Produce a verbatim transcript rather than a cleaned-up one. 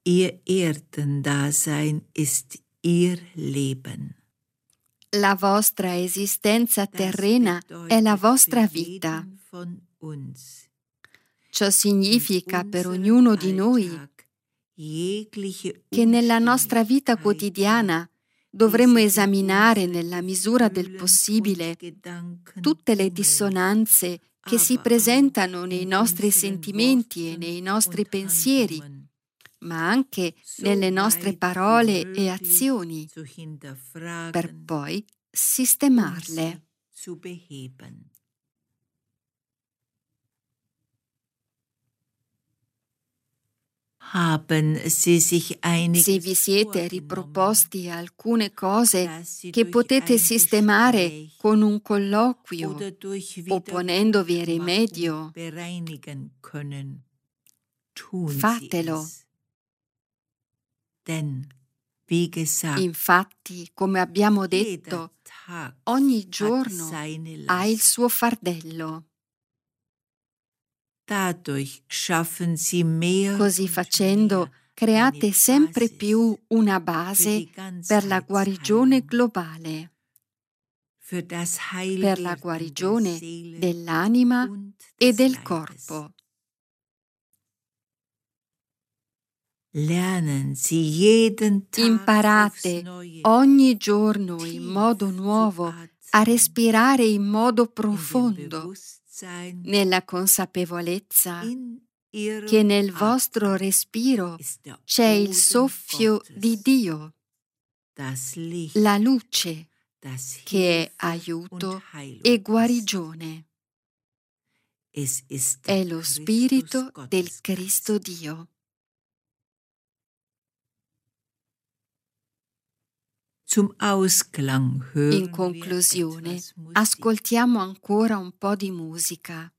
Ihr Erdendasein ist ihr Leben. La vostra esistenza terrena è la vostra vita. Ciò significa per ognuno di noi che nella nostra vita quotidiana dovremmo esaminare nella misura del possibile tutte le dissonanze che si presentano nei nostri sentimenti e nei nostri pensieri, ma anche nelle nostre parole e azioni, per poi sistemarle. Se vi siete riproposti alcune cose che potete sistemare con un colloquio o ponendovi rimedio, fatelo. Infatti, come abbiamo detto, ogni giorno ha il suo fardello. Così facendo, create sempre più una base per la guarigione globale, per la guarigione dell'anima e del corpo. Imparate ogni giorno in modo nuovo a respirare in modo profondo, nella consapevolezza che nel vostro respiro c'è il soffio di Dio, la luce che è aiuto e guarigione. È lo Spirito del Cristo Dio. In conclusione, ascoltiamo ancora un po' di musica.